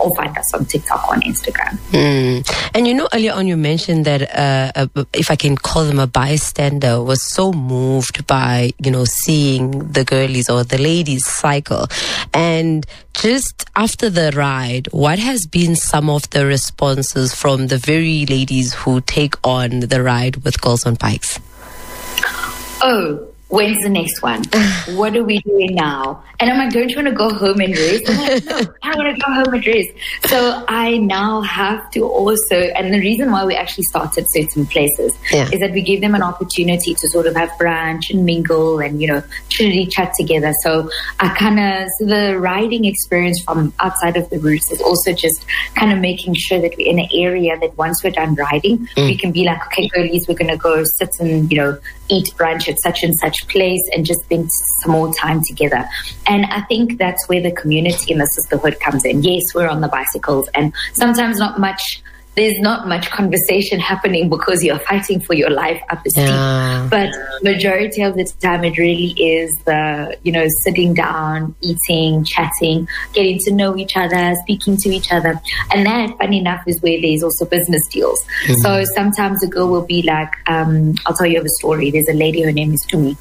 or find us on TikTok or on Instagram. And earlier on you mentioned that if I can call them a bystander, was so moved by seeing the girlies or the ladies cycle. And just after the ride, what has been some of the responses from the very ladies who take on the ride with Girls on Bikes? Oh, when's the next one? What are we doing now? And I'm like, don't you want to go home and rest? I'm like, no, I don't want to go home and rest. So I now have to also, and the reason why we actually started certain places is that we give them an opportunity to sort of have brunch and mingle and, chitty chat together. So so the riding experience from outside of the routes is also just kind of making sure that we're in an area that once we're done riding, we can be like, okay, girlies, we're going to go sit and, eat brunch at such and such place and just spend some more time together. And I think that's where the community and the sisterhood comes in. Yes, we're on the bicycles and sometimes there's not much conversation happening because you're fighting for your life up the steep. But majority of the time it really is the, sitting down, eating, chatting, getting to know each other, speaking to each other. And that, funny enough, is where there's also business deals. So sometimes a girl will be like, I'll tell you a story. There's a lady, her name is Tumi.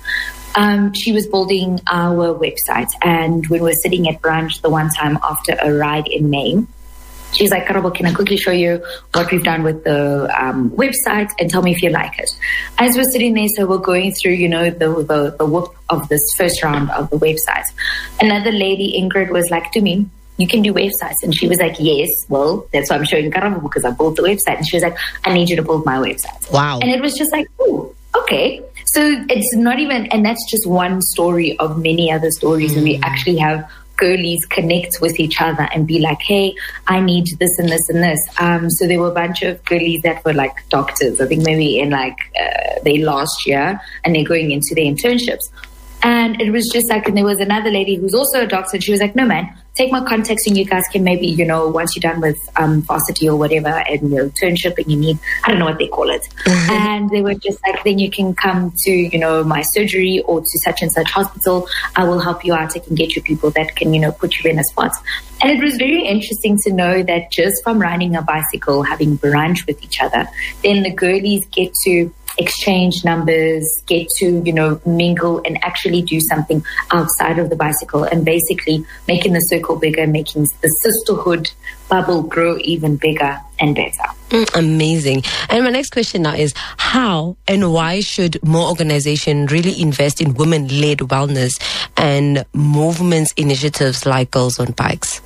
She was building our website. And when we were sitting at brunch the one time after a ride in May, she's like, Karabo, can I quickly show you what we've done with the website and tell me if you like it? As we're sitting there, so we're going through, the whoop of this first round of the website. Another lady, Ingrid, was like, to me, you can do websites. And she was like, yes, well, that's why I'm showing Karabo because I built the website. And she was like, I need you to build my website. Wow. And it was just like, oh, okay. So it's not even, and that's just one story of many other stories where we actually have girlies connect with each other and be like, hey, I need this and this and this. So there were a bunch of girlies that were like doctors, I think maybe in their last year, and they're going into their internships. And it was just like, and there was another lady who's also a doctor, and she was like, no, man, take my contacts and you guys can maybe, once you're done with varsity or whatever and your internship and you need, I don't know what they call it. And they were just like, then you can come to, my surgery or to such and such hospital. I will help you out. I can get you people that can, put you in a spot. And it was very interesting to know that just from riding a bicycle, having brunch with each other, then the girlies get to exchange numbers, get to, mingle and actually do something outside of the bicycle and basically making the circle bigger, making the sisterhood bubble grow even bigger and better. Amazing. And my next question now is, how and why should more organizations really invest in women-led wellness and movements initiatives like Girls on Bikes?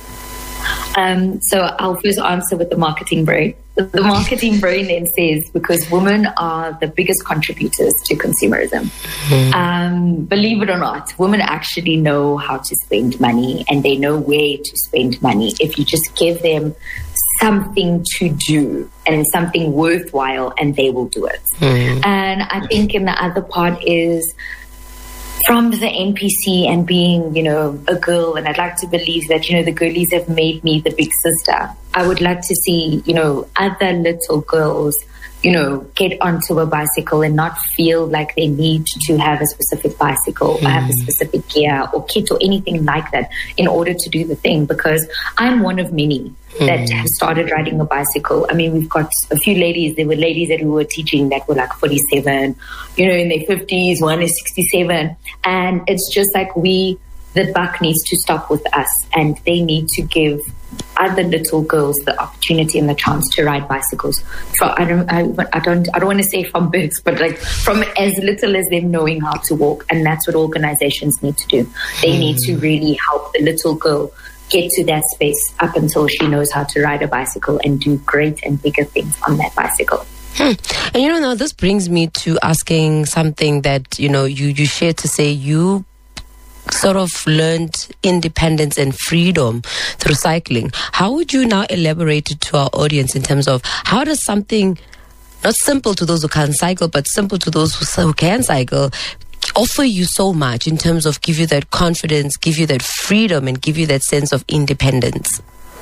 So I'll first answer with the marketing brain. The marketing brain then says, because women are the biggest contributors to consumerism. Believe it or not, women actually know how to spend money and they know where to spend money if you just give them something to do and something worthwhile, and they will do it. And I think in the other part is from the NPC and being, a girl, and I'd like to believe that, the girlies have made me the big sister. I would like to see, other little girls, get onto a bicycle and not feel like they need to have a specific bicycle or have a specific gear or kit or anything like that in order to do the thing, because I'm one of many that have started riding a bicycle. I mean, we've got a few ladies. There were ladies that we were teaching that were like 47, in their 50s, one is 67. And it's just like the buck needs to stop with us, and they need to give other little girls the opportunity and the chance to ride bicycles. So I don't want to say from birth, but like from as little as them knowing how to walk. And that's what organizations need to do. They need to really help the little girl get to that space up until she knows how to ride a bicycle and do great and bigger things on that bicycle. And now this brings me to asking something that, you shared to say you sort of learned independence and freedom through cycling. How would you now elaborate it to our audience in terms of how does something not simple to those who can't cycle, but simple to those who can cycle, offer you so much in terms of give you that confidence, give you that freedom, and give you that sense of independence?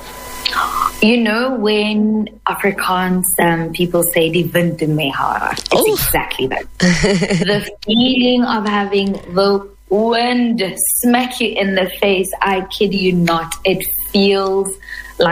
When Afrikaans people say die wind in my hare, it's exactly that. The feeling of having the wind smack you in the face, I kid you not, it feels